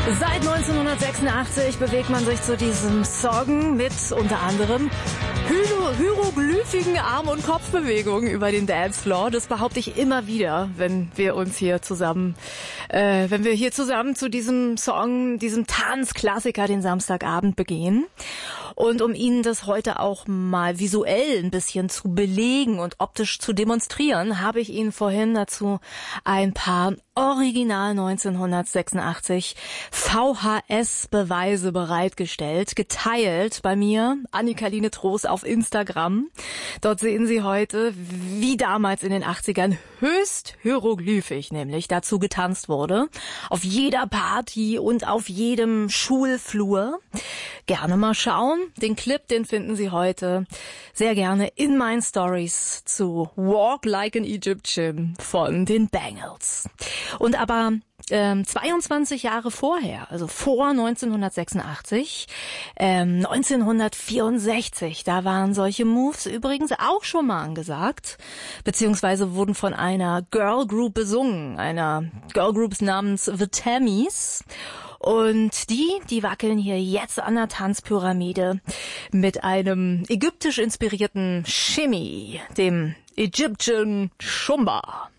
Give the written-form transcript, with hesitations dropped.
Seit 1986 bewegt man sich zu diesem Song mit unter anderem hieroglyphigen Arm- und Kopfbewegungen über den Dancefloor. Das behaupte ich immer wieder, wenn wir hier zusammen zu diesem Song, diesem Tanzklassiker den Samstagabend begehen. Und um Ihnen das heute auch mal visuell ein bisschen zu belegen und optisch zu demonstrieren, habe ich Ihnen vorhin dazu ein paar Original 1986 VHS-Beweise bereitgestellt, geteilt bei mir, Annika-Line Trost auf Instagram. Dort sehen Sie heute, wie damals in den 80ern höchst hieroglyphisch nämlich dazu getanzt wurde. Auf jeder Party und auf jedem Schulflur. Gerne mal schauen. Den Clip, den finden Sie heute sehr gerne in meinen Stories zu Walk Like an Egyptian von den Bangles. Und aber 22 Jahre vorher, also vor 1986, 1964, da waren solche Moves übrigens auch schon mal angesagt, beziehungsweise wurden von einer Girl Group besungen, einer Girl Group namens The Tammys. Und die wackeln hier jetzt an der Tanzpyramide mit einem ägyptisch inspirierten Shimmy, dem Egyptian Shumba.